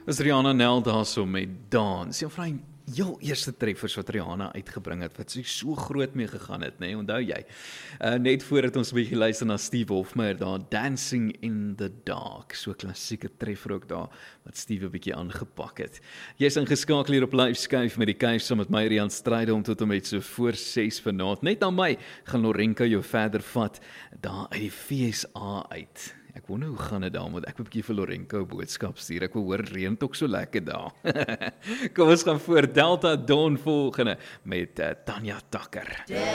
Is Rihanna Nel daar so met Dans. Een van die heel eerste treffers wat Rihanna uitgebring het, wat sy so groot mee gegaan het, nee, onthou jy? Net voordat ons 'n bietjie luister na Steve Hofmeyr daar, Dancing in the Dark, so klassieke treffer ook daar, wat Steve 'n bietjie aangepak het. Jy is ingeskakel hier op Live Skuif met die kuif saam met my Rian Strydom tot en met so voor 6 vanaand. Net na my gaan Lorenka jou verder vat daar uit die FSA uit. Ek wonder hoe gaan dit daar, want ek wil 'n bietjie vir Lorenko 'n boodskap stuur. Ek wil hoor reën ook so lekker daar. Kom ons gaan voor Delta Dawn volgende met Tanya Tucker.